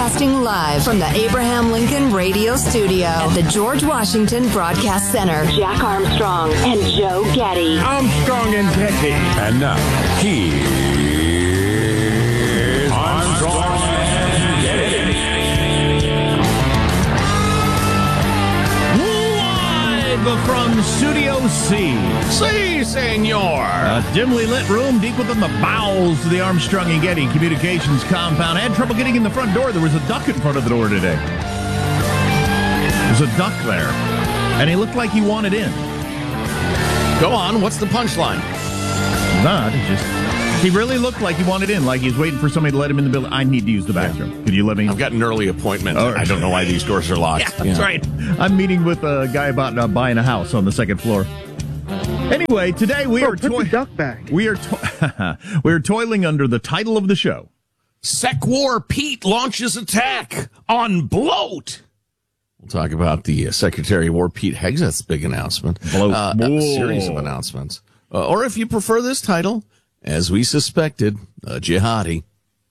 Broadcasting live from the Abraham Lincoln Radio Studio at the George Washington Broadcast Center. Jack Armstrong and Joe Getty. Armstrong and Getty. And now, here's Armstrong and Getty. Live from Studio C. Si, senor. A dimly lit room deep within the bowels of the Armstrong and Getty Communications compound. I had trouble getting in the front door. There was a duck in front of the door today. There's a duck there. And he looked like he wanted in. Go on, what's the punchline? Not, he really looked like he wanted in, like he was waiting for somebody to let him in the building. I need to use the bathroom. Could you let me? I've got an early appointment. Oh, I don't know why these doors are locked. Yeah, that's right. I'm meeting with a guy about buying a house on the second floor. Anyway, today we are put the duck back. We are toiling under the title of the show. Sec War Pete launches attack on bloat. We'll talk about the Secretary of War Pete Hegseth's big announcement. Bloat. A series of announcements. Or if you prefer this title, as we suspected, a jihadi.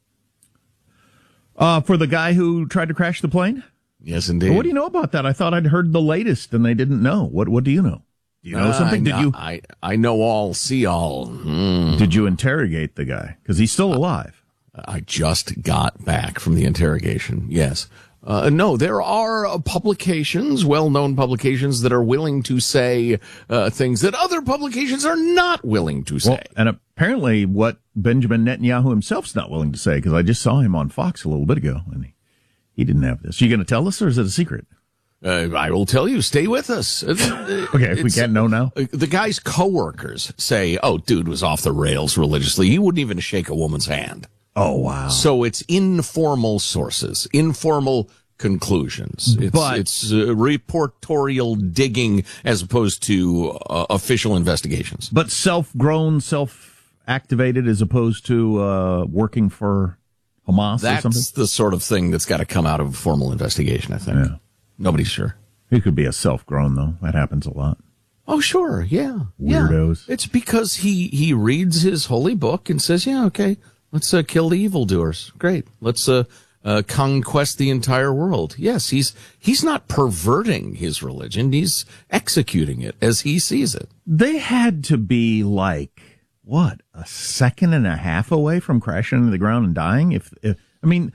For the guy who tried to crash the plane? Yes, indeed. Well, what do you know about that? I thought I'd heard the latest, and they didn't know. What do you know? Do you know something? I know all, see all. Did you interrogate the guy? Because he's still alive. I just got back from the interrogation, yes. No, there are publications, well-known publications, that are willing to say things that other publications are not willing to say. Well, and apparently what Benjamin Netanyahu himself's not willing to say, because I just saw him on Fox a little bit ago, and he didn't have this. Are you going to tell us, or is it a secret? I will tell you. Stay with us. Okay, if we can't know now. The guy's coworkers say, oh, dude was off the rails religiously. He wouldn't even shake a woman's hand. Oh, wow. So it's informal sources, informal conclusions. It's reportorial digging as opposed to official investigations. But self-grown, self-activated as opposed to working for Hamas or something? That's the sort of thing that's got to come out of a formal investigation, I think. Yeah. Nobody's sure. It could be a self-grown, though. That happens a lot. Oh, sure, yeah. Weirdos. Yeah. It's because he reads his holy book and says, yeah, okay, let's kill the evildoers. Great. Let's conquest the entire world. Yes, he's not perverting his religion. He's executing it as he sees it. They had to be like, what, a second and a half away from crashing into the ground and dying? If I mean,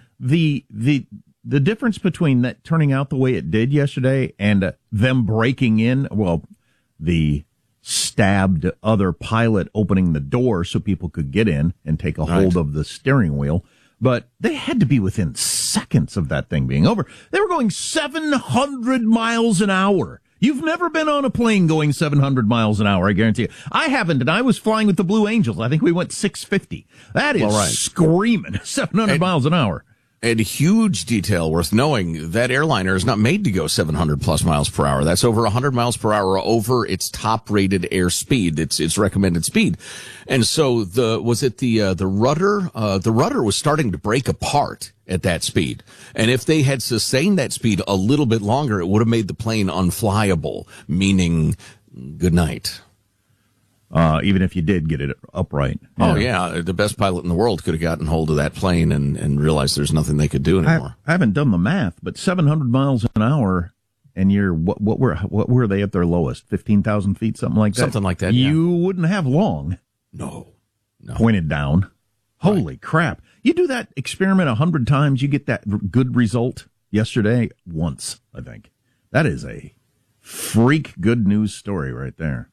the difference between that turning out the way it did yesterday and them breaking in, well, the stabbed other pilot opening the door so people could get in and take a hold of the steering wheel. But they had to be within seconds of that thing being over. They were going 700 miles an hour. You've never been on a plane going 700 miles an hour, I guarantee you. I haven't, and I was flying with the Blue Angels. I think we went 650. That is screaming 700 miles an hour. And huge detail worth knowing, that airliner is not made to go 700 plus miles per hour. That's over 100 miles per hour over its top rated airspeed, its recommended speed. And so the rudder was starting to break apart at that speed. And if they had sustained that speed a little bit longer, it would have made the plane unflyable, meaning good night. Even if you did get it upright. Oh, yeah. The best pilot in the world could have gotten hold of that plane and realized there's nothing they could do anymore. I haven't done the math, but 700 miles an hour, and you're, what were they at their lowest? 15,000 feet, something like that? Something like that, You wouldn't have long. No. Pointed down. Holy crap. You do that experiment 100 times, you get that good result. Yesterday, once, I think. That is a freak good news story right there.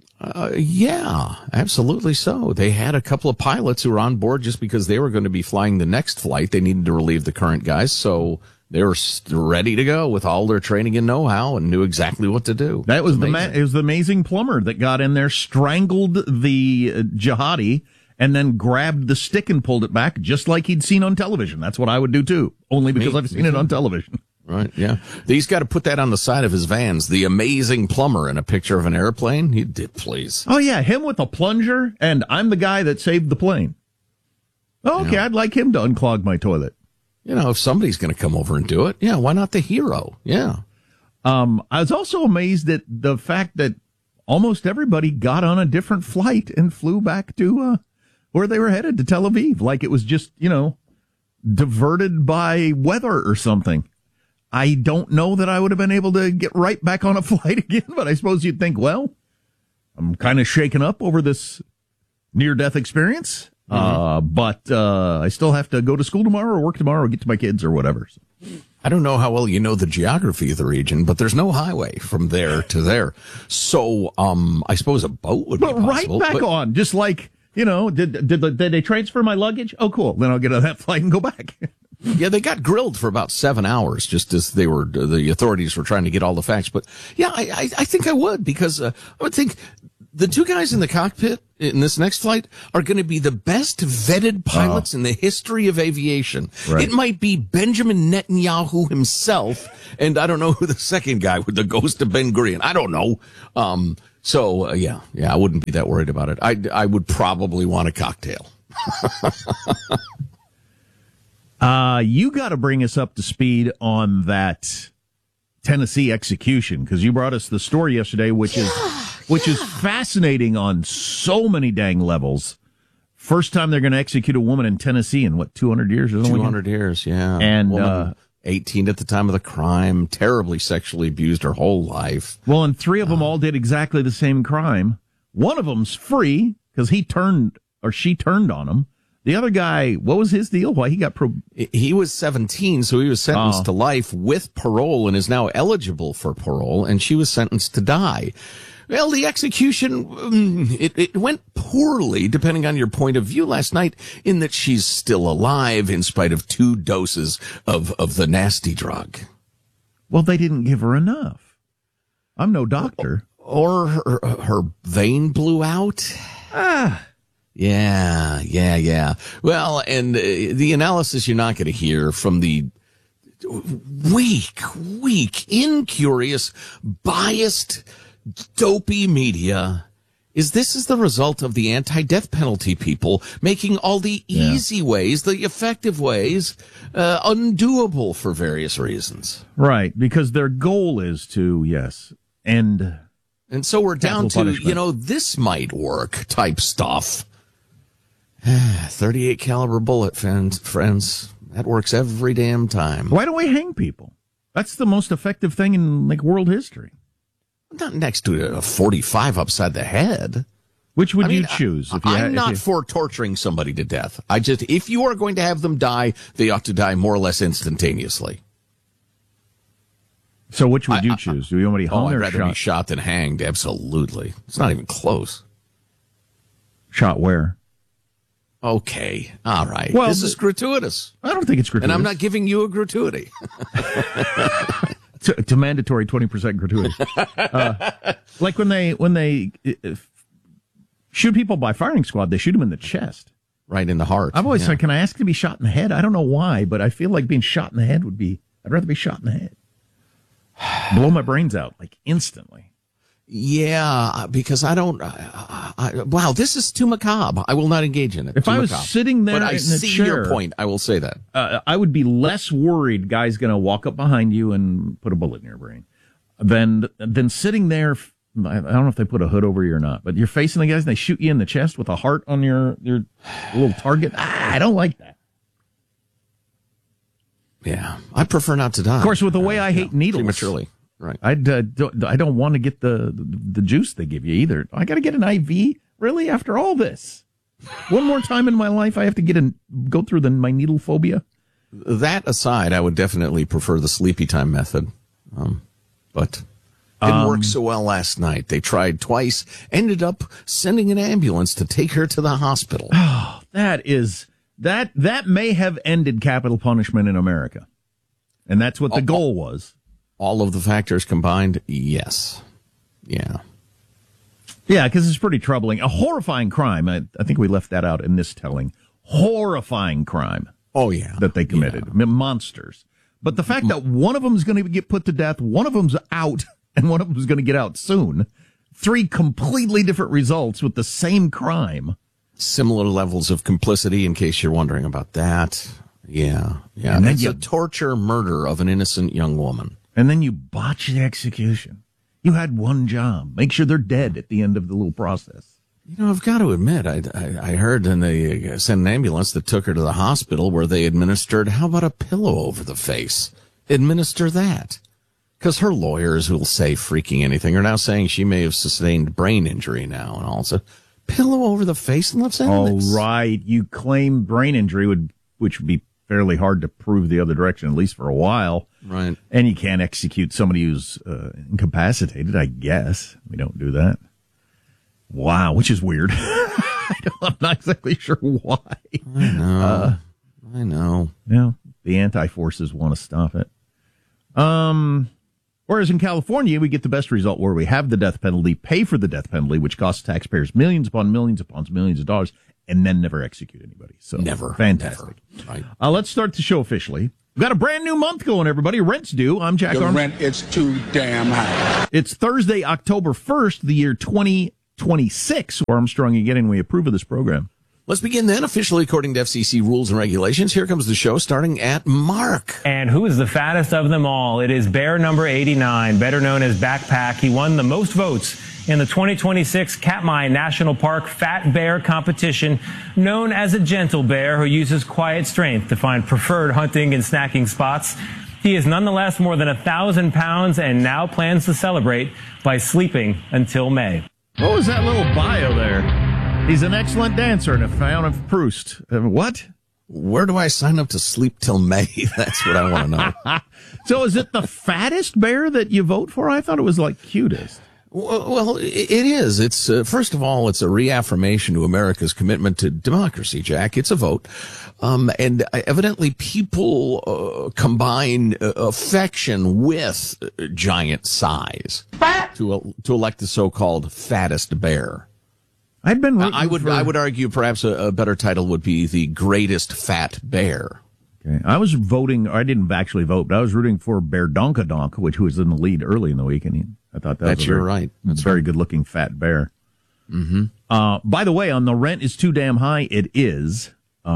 Yeah, absolutely so. They had a couple of pilots who were on board just because they were going to be flying the next flight. They needed to relieve the current guys, so they were ready to go with all their training and know-how and knew exactly what to do. That was it was the amazing plumber that got in there, strangled the jihadi, and then grabbed the stick and pulled it back just like he'd seen on television. That's what I would do too, only because I've seen it on television. Right, yeah. He's got to put that on the side of his vans. The amazing plumber in a picture of an airplane. He did, please. Oh, yeah, him with a plunger, and I'm the guy that saved the plane. Oh, okay, I'd like him to unclog my toilet. You know, if somebody's going to come over and do it, yeah, why not the hero? Yeah. I was also amazed at the fact that almost everybody got on a different flight and flew back to where they were headed, to Tel Aviv. Like it was just, diverted by weather or something. I don't know that I would have been able to get right back on a flight again, but I suppose you'd think, well, I'm kind of shaken up over this near-death experience, but I still have to go to school tomorrow or work tomorrow or get to my kids or whatever. So. I don't know how well you know the geography of the region, but there's no highway from there to there. So, I suppose a boat would be possible. Right back on, just like, did they transfer my luggage? Oh, cool. Then I'll get on that flight and go back. Yeah, they got grilled for about 7 hours just as the authorities were trying to get all the facts. But yeah, I think I would, because I would think the two guys in the cockpit in this next flight are going to be the best vetted pilots in the history of aviation. Right. It might be Benjamin Netanyahu himself, and I don't know who the second guy with the ghost of Ben Gurion. I don't know. Yeah, I wouldn't be that worried about it. I would probably want a cocktail. You got to bring us up to speed on that Tennessee execution, because you brought us the story yesterday, which is fascinating on so many dang levels. First time they're going to execute a woman in Tennessee in 200 years? 200 years, yeah. And 18 at the time of the crime, terribly sexually abused her whole life. Well, and 3 of them all did exactly the same crime. One of them's free because she turned on him. The other guy, what was his deal? Why he got He was 17, so he was sentenced to life with parole and is now eligible for parole, and she was sentenced to die. Well, the execution, it went poorly, depending on your point of view last night, in that she's still alive in spite of 2 doses of the nasty drug. Well, they didn't give her enough. I'm no doctor. Or her vein blew out. Yeah. Well, and the analysis you're not going to hear from the weak, incurious, biased, dopey media is this is the result of the anti-death penalty people making all the easy ways, the effective ways, undoable for various reasons. Right, because their goal is to, end. And so we're down to, punishment. This might work type stuff. 38 caliber bullet, friends. That works every damn time. Why don't we hang people? That's the most effective thing in world history. Not next to a 45 upside the head. Which would you choose? I'm not for torturing somebody to death. If you are going to have them die, they ought to die more or less instantaneously. So which would you choose? Do you want to be hung or I'd rather be shot than hanged. Absolutely. It's not even close. Shot where? Okay. All right. Well, this is gratuitous. I don't think it's gratuitous. And I'm not giving you a gratuity. It's a mandatory 20% gratuity. Like when they shoot people by firing squad, they shoot them in the chest. Right in the heart. I've always said, can I ask to be shot in the head? I don't know why, but I feel like being shot in the head I'd rather be shot in the head. Blow my brains out, instantly. Yeah, because I don't. Wow, this is too macabre. I will not engage in it. If I was sitting there, but I in see chair, your point. I will say that. I would be less worried. Guy's going to walk up behind you and put a bullet in your brain, than sitting there. I don't know if they put a hood over you or not, but you're facing the guys and they shoot you in the chest with a heart on your little target. I don't like that. Yeah, I prefer not to die. Of course, with the way I hate needles prematurely. Right. I don't want to get the juice they give you either. I got to get an IV? Really? After all this? One more time in my life, I have to go through my needle phobia? That aside, I would definitely prefer the sleepy time method. But didn't work so well last night. They tried twice, ended up sending an ambulance to take her to the hospital. Oh, that may have ended capital punishment in America. And that's what the goal was. All of the factors combined, yes. Yeah. Yeah, because it's pretty troubling. A horrifying crime. I think we left that out in this telling. Horrifying crime. Oh, yeah. That they committed. Yeah. Monsters. But the fact that one of them is going to get put to death, one of them's out, and one of them is going to get out soon. 3 completely different results with the same crime. Similar levels of complicity, in case you're wondering about that. Yeah. And it's a torture murder of an innocent young woman. And then you botch the execution. You had one job. Make sure they're dead at the end of the little process. I've got to admit, I heard they sent an ambulance that took her to the hospital where they administered, how about a pillow over the face? Administer that. Because her lawyers who'll say freaking anything are now saying she may have sustained brain injury now and also pillow over the face and let's end this. Oh, right. You claim brain injury, which would be fairly hard to prove the other direction, at least for a while. Right. And you can't execute somebody who's incapacitated, I guess. We don't do that. Wow, which is weird. I'm not exactly sure why. I know. Yeah, the anti-forces want to stop it. Whereas in California, we get the best result where we have the death penalty, pay for the death penalty, which costs taxpayers millions upon millions of dollars, and then never execute anybody. So never. Fantastic. Never. Right. Let's start the show officially. We've got a brand new month going, everybody. Rent's due. I'm Jack Armstrong. The rent is too damn high. It's Thursday, October 1st, the year 2026. Armstrong again, and we approve of this program. Let's begin then, officially according to FCC rules and regulations. Here comes the show, starting at Mark. And who is the fattest of them all? It is bear number 89, better known as Backpack. He won the most votes in the 2026 Katmai National Park Fat Bear Competition, known as a gentle bear who uses quiet strength to find preferred hunting and snacking spots. He is nonetheless more than 1,000 pounds and now plans to celebrate by sleeping until May. What was that little bio there? He's an excellent dancer and a fan of Proust. What? Where do I sign up to sleep till May? That's what I want to know. So is it the fattest bear that you vote for? I thought it was like cutest. Well, it is. It's first of all, it's a reaffirmation to America's commitment to democracy, Jack. It's a vote. And evidently people combine affection with giant size to elect the so-called fattest bear. I'd been I would argue perhaps a better title would be the greatest fat bear. Okay. I was voting. I didn't actually vote, but I was rooting for Bear Donkadonk, which was in the lead early in the week, and I thought that was right. That's a very good-looking fat bear. Mm-hmm. By the way, on the rent is too damn high. It is.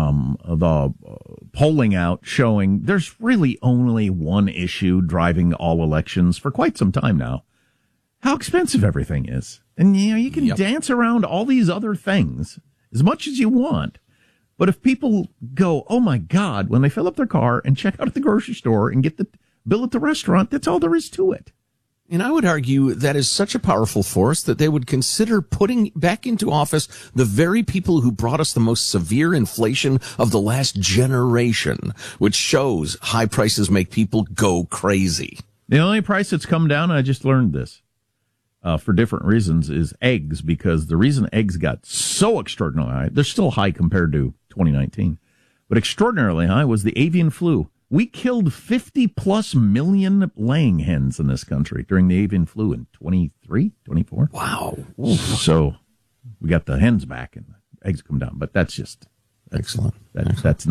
The polling out showing there's really only one issue driving all elections for quite some time now. How expensive everything is. And, you can dance around all these other things as much as you want. But if people go, oh, my God, when they fill up their car and check out at the grocery store and get the bill at the restaurant, that's all there is to it. And I would argue that is such a powerful force that they would consider putting back into office the very people who brought us the most severe inflation of the last generation, which shows high prices make people go crazy. The only price that's come down, I just learned this, for different reasons, is eggs, because the reason eggs got so extraordinarily high, they're still high compared to 2019, but extraordinarily high was the avian flu. We killed 50-plus million laying hens in this country during the avian flu in 23, 24. Wow. So we got the hens back and the eggs come down, but that's excellent. That's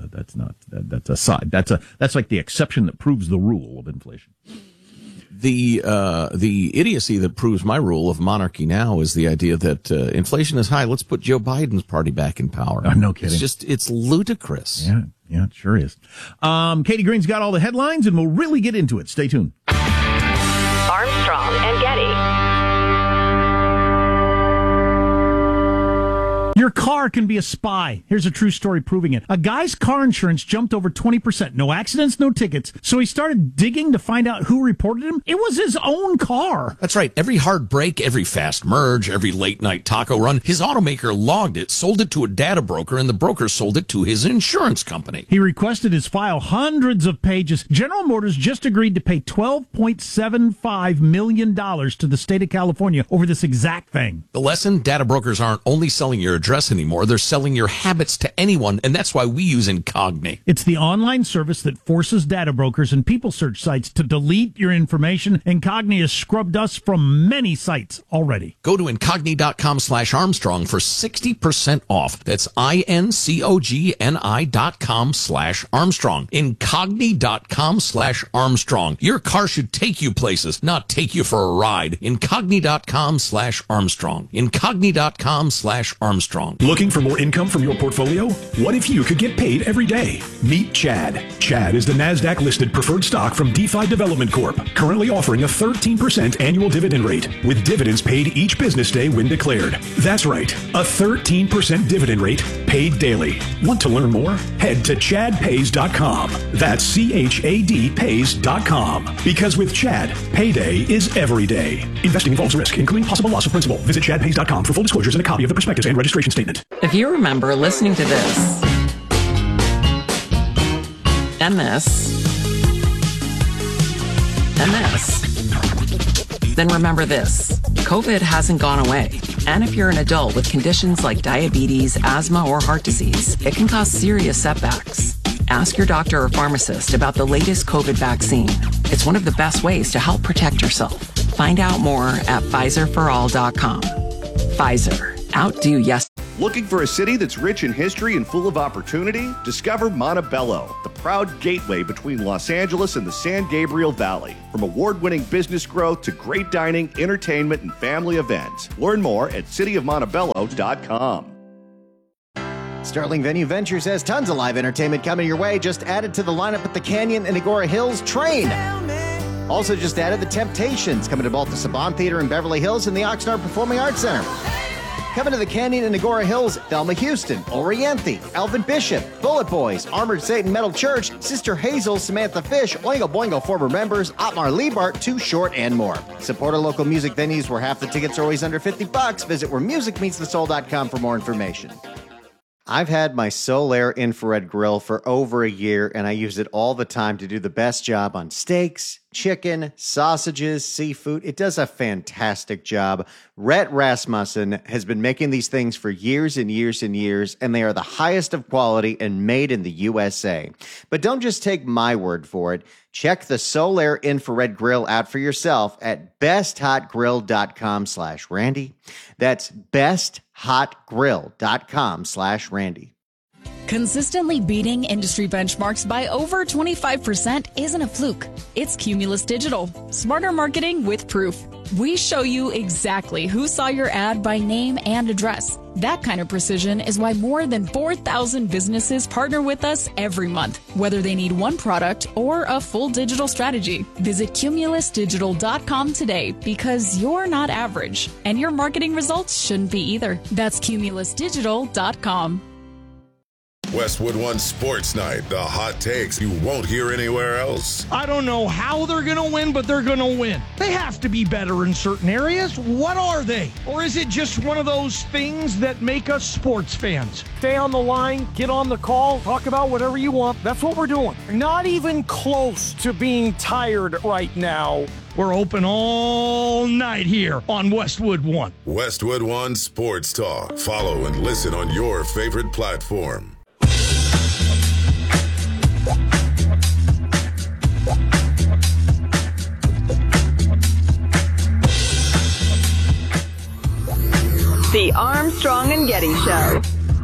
a side. That's like the exception that proves the rule of inflation. The idiocy that proves my rule of monarchy now is the idea that inflation is high. Let's put Joe Biden's party back in power. Oh, no kidding. It's ludicrous. Yeah, it sure is. Katie Green's got all the headlines, and we'll really get into it. Stay tuned. Armstrong and Getty. Your car can be a spy. Here's a true story proving it. A guy's car insurance jumped over 20%. No accidents, no tickets. So he started digging to find out who reported him. It was his own car. That's right. Every hard break, every fast merge, every late night taco run, his automaker logged it, sold it to a data broker, and the broker sold it to his insurance company. He requested his file hundreds of pages. General Motors just agreed to pay $12.75 million to the state of California over this exact thing. The lesson, data brokers aren't only selling your address anymore. They're selling your habits to anyone, and that's why we use Incogni. It's the online service that forces data brokers and people search sites to delete your information. Incogni has scrubbed us from many sites already. Go to Incogni.com/Armstrong for 60% off. That's INCOGNI.com/Armstrong. Incogni.com/Armstrong. Your car should take you places, not take you for a ride. Incogni.com/Armstrong. Incogni.com/Armstrong. Armstrong. Looking for more income from your portfolio? What if you could get paid every day? Meet Chad. Chad is the NASDAQ-listed preferred stock from DeFi Development Corp., currently offering a 13% annual dividend rate, with dividends paid each business day when declared. That's right, a 13% dividend rate paid daily. Want to learn more? Head to chadpays.com. That's CHAD pays.com. Because with Chad, payday is every day. Investing involves risk, including possible loss of principal. Visit chadpays.com for full disclosures and a copy of the prospectus and registration statement. If you remember listening to this and this and this, then remember this. COVID hasn't gone away. And if you're an adult with conditions like diabetes, asthma, or heart disease, it can cause serious setbacks. Ask your doctor or pharmacist about the latest COVID vaccine. It's one of the best ways to help protect yourself. Find out more at PfizerForAll.com. Pfizer. Outdo yes. Looking for a city that's rich in history and full of opportunity? Discover Montebello, the proud gateway between Los Angeles and the San Gabriel Valley. From award-winning business growth to great dining, entertainment, and family events. Learn more at cityofmontebello.com. Sterling Venue Ventures has tons of live entertainment coming your way. Just added to the lineup at the Canyon and Agora Hills Train. Also just added the Temptations, coming to both the Saban Theater in Beverly Hills and the Oxnard Performing Arts Center. Coming to the Canyon and Agora Hills, Thelma Houston, Oriente, Alvin Bishop, Bullet Boys, Armored Satan Metal Church, Sister Hazel, Samantha Fish, Oingo Boingo former members, Otmar Liebart, Too Short, and more. Support our local music venues where half the tickets are always under $50. Visit wheremusicmeetsthesoul.com for more information. I've had my Solaire infrared grill for over a year, and I use it all the time to do the best job on steaks, chicken, sausages, seafood. It does a fantastic job. Rhett Rasmussen has been making these things for years and years and years, and they are the highest of quality and made in the USA. But don't just take my word for it. Check the Solaire infrared grill out for yourself at besthotgrill.com/Randy. That's besthotgrill.com/Randy. Consistently beating industry benchmarks by over 25% isn't a fluke. It's Cumulus Digital. Smarter marketing with proof. We show you exactly who saw your ad by name and address. That kind of precision is why more than 4,000 businesses partner with us every month, whether they need one product or a full digital strategy. Visit cumulusdigital.com today because you're not average, and your marketing results shouldn't be either. That's cumulusdigital.com. Westwood One Sports Night, the hot takes you won't hear anywhere else. I don't know how they're going to win, but they're going to win. They have to be better in certain areas. What are they? Or is it just one of those things that make us sports fans? Stay on the line, get on the call, talk about whatever you want. That's what we're doing. Not even close to being tired right now. We're open all night here on Westwood One. Westwood One Sports Talk. Follow and listen on your favorite platform. The Armstrong and Getty Show.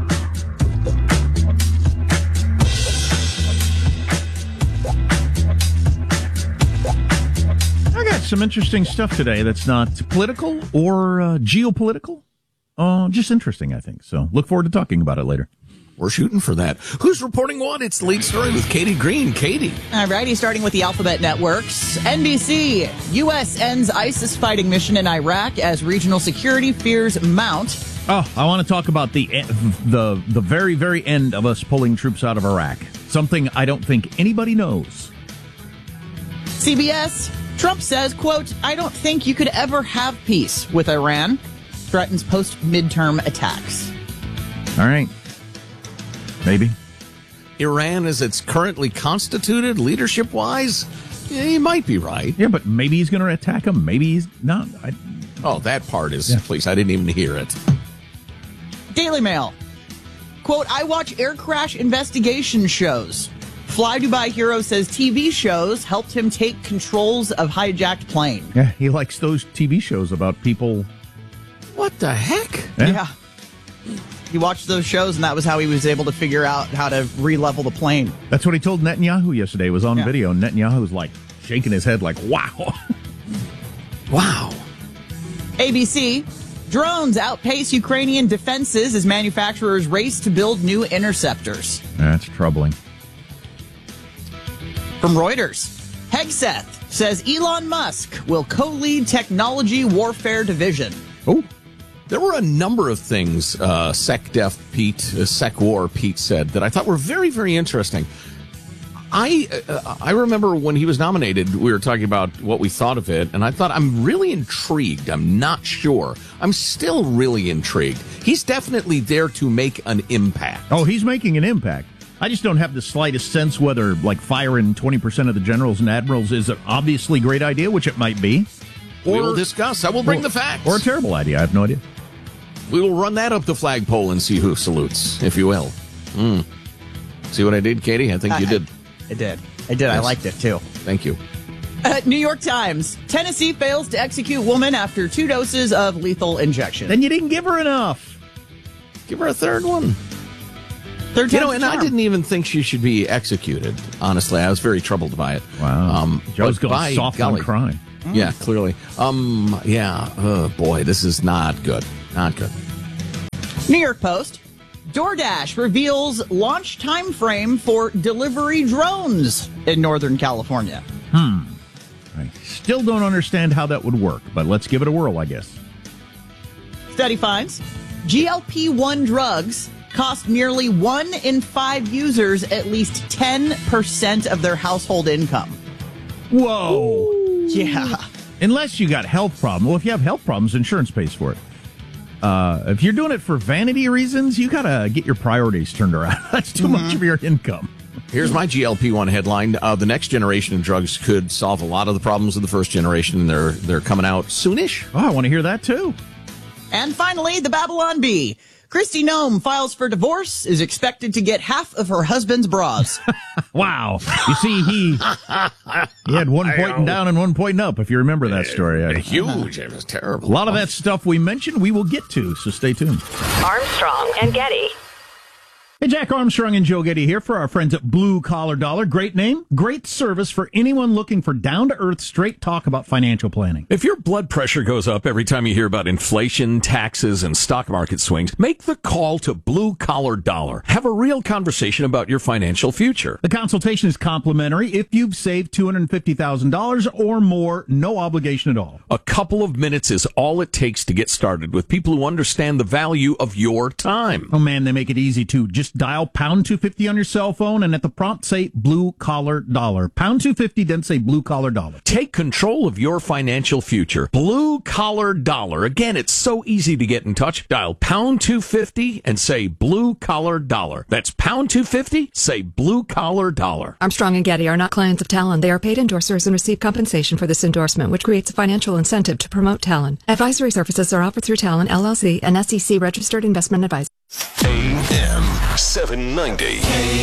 I got some interesting stuff today that's not political or geopolitical. Just interesting, I think. So look forward to talking about it later. We're shooting for that. Who's reporting what? It's the lead story with Katie Green. Katie. All righty, starting with the Alphabet Networks. NBC, U.S. ends ISIS fighting mission in Iraq as regional security fears mount. Oh, I want to talk about the very, very end of us pulling troops out of Iraq. Something I don't think anybody knows. CBS, Trump says, quote, I don't think you could ever have peace with Iran. Threatens post-midterm attacks. All right. Maybe. Iran, as it's currently constituted, leadership-wise, he might be right. Yeah, but maybe he's going to attack him. Maybe he's not. That part is, please, I didn't even hear it. Daily Mail. Quote, I watch air crash investigation shows. Fly Dubai hero says TV shows helped him take controls of hijacked plane. Yeah, he likes those TV shows about people. What the heck? Yeah. He watched those shows, and that was how he was able to figure out how to re-level the plane. That's what he told Netanyahu yesterday. It was on video, and Netanyahu was like shaking his head like, wow. Wow. ABC, Drones outpace Ukrainian defenses as manufacturers race to build new interceptors. That's troubling. From Reuters, Hegseth says Elon Musk will co-lead technology warfare division. Oh, there were a number of things SecWar Pete said that I thought were very, very interesting. I remember when he was nominated, we were talking about what we thought of it, and I thought, I'm really intrigued. I'm not sure. I'm still really intrigued. He's definitely there to make an impact. Oh, he's making an impact. I just don't have the slightest sense whether, like, firing 20% of the generals and admirals is an obviously great idea, which it might be. We will discuss. I will bring the facts. Or a terrible idea. I have no idea. We will run that up the flagpole and see who salutes, if you will. See what I did, Katie? I think you did. I did. Yes. I liked it, too. Thank you. New York Times. Tennessee fails to execute woman after 2 doses of lethal injection. Then you didn't give her enough. Give her a third one. Third time's and I didn't even think she should be executed. Honestly, I was very troubled by it. Wow. Joe's going soft on crime. Yeah, clearly. Oh, boy, this is not good. Not good. New York Post. DoorDash reveals launch time frame for delivery drones in Northern California. I still don't understand how that would work, but let's give it a whirl, I guess. Study finds GLP-1 drugs cost nearly 1 in 5 users at least 10% of their household income. Whoa. Yeah. Unless you got health problems. Well, if you have health problems, insurance pays for it. If you're doing it for vanity reasons, you got to get your priorities turned around. That's too much of your income. Here's my GLP-1 headline. The next generation of drugs could solve a lot of the problems of the first generation. They're coming out soonish. Oh, I want to hear that, too. And finally, the Babylon Bee. Kristi Noem files for divorce, is expected to get half of her husband's bras. Wow. You see, he had one pointing down and one pointing up, if you remember that story. Huge. It was terrible. A lot of that stuff we mentioned, we will get to, so stay tuned. Armstrong and Getty. Hey, Jack Armstrong and Joe Getty here for our friends at Blue Collar Dollar. Great name, great service for anyone looking for down-to-earth, straight talk about financial planning. If your blood pressure goes up every time you hear about inflation, taxes, and stock market swings, make the call to Blue Collar Dollar. Have a real conversation about your financial future. The consultation is complimentary if you've saved $250,000 or more, no obligation at all. A couple of minutes is all it takes to get started with people who understand the value of your time. Oh, man, they make it easy, too. Just dial pound 250 on your cell phone and at the prompt say Blue Collar Dollar. Pound 250, then say Blue Collar Dollar. Take control of your financial future. Blue Collar Dollar. Again, it's so easy to get in touch. Dial pound 250 and say Blue Collar Dollar. That's pound 250, say Blue Collar Dollar. Armstrong and Getty are not clients of Talon. They are paid endorsers and receive compensation for this endorsement, which creates a financial incentive to promote Talon. Advisory services are offered through Talon, LLC, an SEC registered investment advisor. AM 790.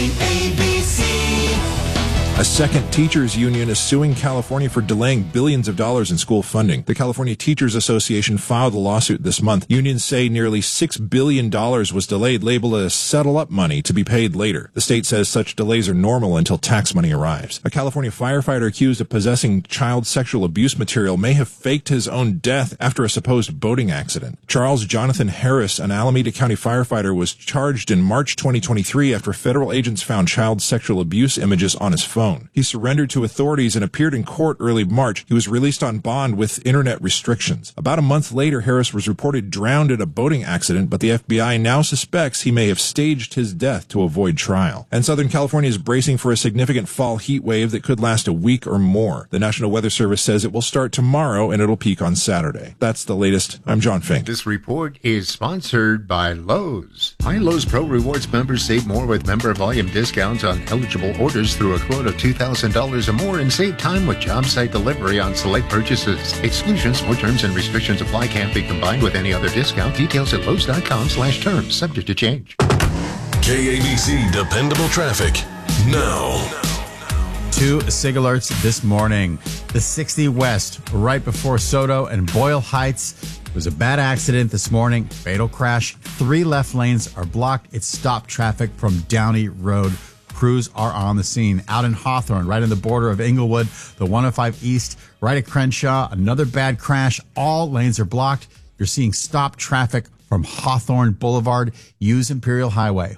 KABC. A second teachers union is suing California for delaying billions of dollars in school funding. The California Teachers Association filed a lawsuit this month. Unions say nearly $6 billion was delayed, labeled as settle-up money to be paid later. The state says such delays are normal until tax money arrives. A California firefighter accused of possessing child sexual abuse material may have faked his own death after a supposed boating accident. Charles Jonathan Harris, an Alameda County firefighter, was charged in March 2023 after federal agents found child sexual abuse images on his phone. He surrendered to authorities and appeared in court early March. He was released on bond with internet restrictions. About a month later, Harris was reported drowned in a boating accident, but the FBI now suspects he may have staged his death to avoid trial. And Southern California is bracing for a significant fall heat wave that could last a week or more. The National Weather Service says it will start tomorrow and it'll peak on Saturday. That's the latest. I'm John Fink. This report is sponsored by Lowe's. Buy Lowe's Pro Rewards members save more with member volume discounts on eligible orders through a quote of $2,000 or more and save time with job site delivery on select purchases. Exclusions or terms and restrictions apply. Can't be combined with any other discount. Details at Lowe's.com/terms. Subject to change. KABC Dependable Traffic now. 2 SIG alerts this morning. The 60 West, right before Soto and Boyle Heights. It was a bad accident this morning. Fatal crash. 3 left lanes are blocked. It stopped traffic from Downey Road. Crews are on the scene. Out in Hawthorne, right on the border of Inglewood, the 105 East, right at Crenshaw, another bad crash. All lanes are blocked. You're seeing stop traffic from Hawthorne Boulevard. Use Imperial Highway.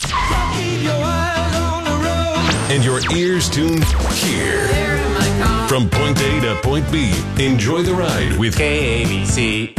And your ears tuned here. From point A to point B, enjoy the ride with KABC.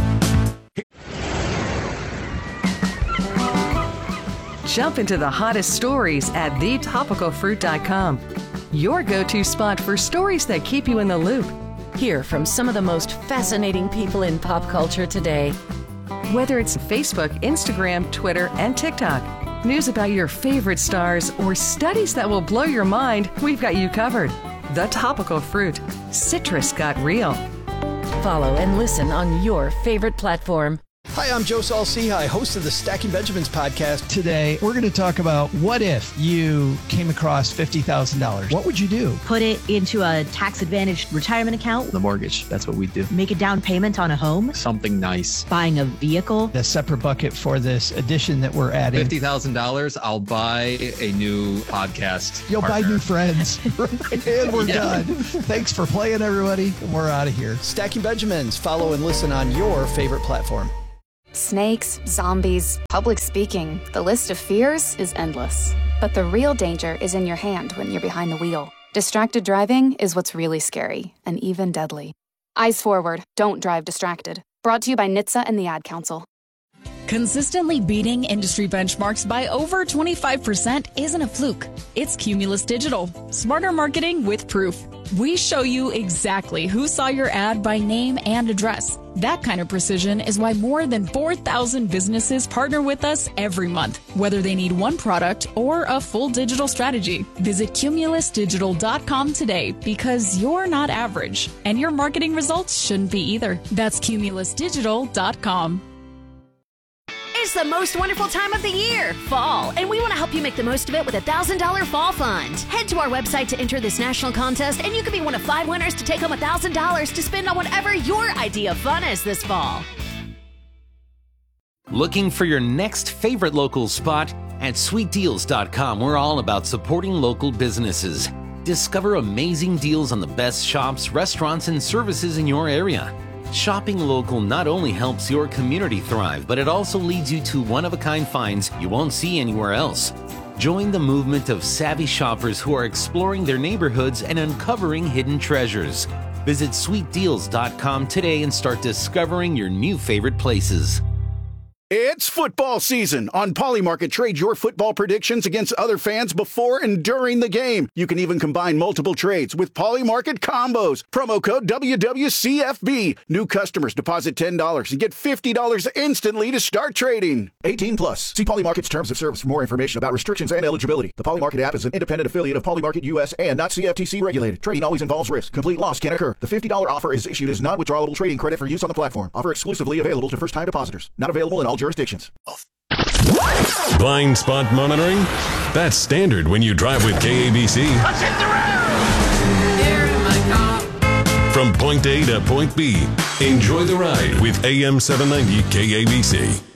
Jump into the hottest stories at thetopicalfruit.com. Your go-to spot for stories that keep you in the loop. Hear from some of the most fascinating people in pop culture today. Whether it's Facebook, Instagram, Twitter, and TikTok, news about your favorite stars, or studies that will blow your mind, we've got you covered. The Topical Fruit. Citrus got real. Follow and listen on your favorite platform. Hi, I'm Joe Saul-Sehy, host of the Stacking Benjamins podcast. Today, we're going to talk about what if you came across $50,000? What would you do? Put it into a tax-advantaged retirement account. The mortgage. That's what we do. Make a down payment on a home. Something nice. Buying a vehicle. A separate bucket for this addition that we're adding. $50,000, I'll buy a new podcast. You'll partner. buy new friends. And we're done. Thanks for playing, everybody. And we're out of here. Stacking Benjamins. Follow and listen on your favorite platform. Snakes, zombies, public speaking. The list of fears is endless. But the real danger is in your hand when you're behind the wheel. Distracted driving is what's really scary and even deadly. Eyes forward. Don't drive distracted. Brought to you by NHTSA and the Ad Council. Consistently beating industry benchmarks by over 25% isn't a fluke. It's Cumulus Digital. Smarter marketing with proof. We show you exactly who saw your ad by name and address. That kind of precision is why more than 4,000 businesses partner with us every month, whether they need one product or a full digital strategy. Visit cumulusdigital.com today because you're not average, and your marketing results shouldn't be either. That's cumulusdigital.com. It's the most wonderful time of the year, fall, and we want to help you make the most of it with a $1,000 fall fund. Head to our website to enter this national contest, and you could be one of 5 winners to take home $1,000 to spend on whatever your idea of fun is this fall. Looking for your next favorite local spot? At sweetdeals.com, we're all about supporting local businesses. Discover amazing deals on the best shops, restaurants, and services in your area. Shopping local not only helps your community thrive, but it also leads you to one-of-a-kind finds you won't see anywhere else. Join the movement of savvy shoppers who are exploring their neighborhoods and uncovering hidden treasures. Visit sweetdeals.com today and start discovering your new favorite places. It's football season. On Polymarket, trade your football predictions against other fans before and during the game. You can even combine multiple trades with Polymarket combos. Promo code WWCFB. New customers deposit $10 and get $50 instantly to start trading. 18 plus. See Polymarket's terms of service for more information about restrictions and eligibility. The Polymarket app is an independent affiliate of Polymarket US and not CFTC regulated. Trading always involves risk. Complete loss can occur. The $50 offer is issued as non-withdrawable trading credit for use on the platform. Offer exclusively available to first-time depositors. Not available in all jurisdictions. Blind spot monitoring? That's standard when you drive with KABC. Let's hit the road! Here in my car. From point A to point B, enjoy the ride with AM 790 KABC.